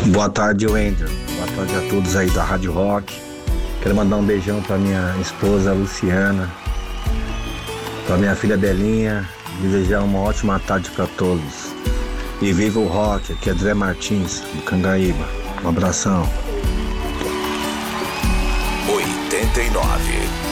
Boa tarde, Wender. Boa tarde a todos aí da Rádio Rock. Quero mandar um beijão pra minha esposa Luciana, pra minha filha Belinha, desejar uma ótima tarde pra todos. E viva o rock, aqui é André Martins, do Cangaíba. Um abração. 89.